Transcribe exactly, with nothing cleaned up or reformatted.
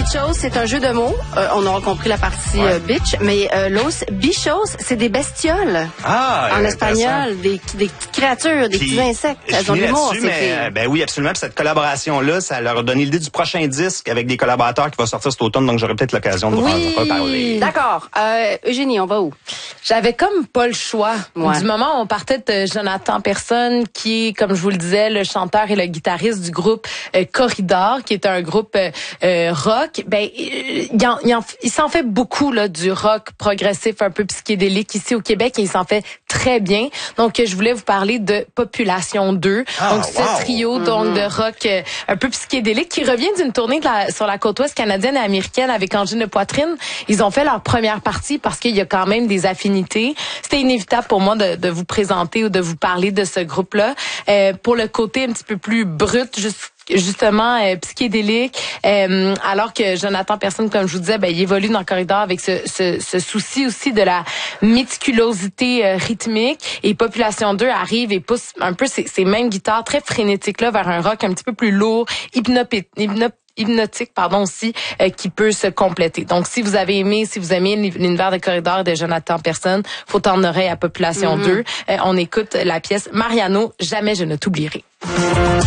Bichos, c'est un jeu de mots. Euh, on aura compris la partie ouais. euh, bitch, mais euh, los bichos, c'est des bestioles. Ah, en espagnol, des, des petites créatures, des Puis, petits insectes. Je Elles ont de finis l'humour, là-dessus, ces filles. mais, ben oui, absolument. Puis cette collaboration-là, ça leur a donné l'idée du prochain disque avec des collaborateurs qui va sortir cet automne, donc j'aurai peut-être l'occasion de vous Oui, en reparler. d'accord. Euh, Eugénie, on va où? J'avais comme pas le choix. Ouais. Du moment où on partait de Jonathan Personne, qui est, comme je vous le disais, le chanteur et le guitariste du groupe euh, Corridor, qui est un groupe euh, euh, rock, ben il, en, il, en, il s'en fait beaucoup là du rock progressif, un peu psychédélique ici au Québec, et il s'en fait très bien. Donc je voulais vous parler de Population deux. Ah, donc ce wow. trio donc mm-hmm. de rock euh, un peu psychédélique qui revient d'une tournée de la, sur la côte ouest canadienne et américaine avec Angine de Poitrine. Ils ont fait leur première partie parce qu'il y a quand même des affinités. C'était inévitable pour moi de, de vous présenter ou de vous parler de ce groupe-là. Euh, pour le côté un petit peu plus brut, juste justement euh, psychédélique, euh, alors que Jonathan Personne, comme je vous disais, ben, il évolue dans le corridor avec ce, ce, ce souci aussi de la méticulosité euh, rythmique, et Population deux arrive et pousse un peu ces, ces mêmes guitares très frénétiques-là vers un rock un petit peu plus lourd, hypnopé, hypnop hypnotique, pardon, aussi, euh, qui peut se compléter. Donc, si vous avez aimé, si vous aimez l'univers de Corridor de Jonathan Personne, faut tendre l'oreille à Population mm-hmm. deux. Euh, on écoute la pièce Mariano, Jamais je ne t'oublierai.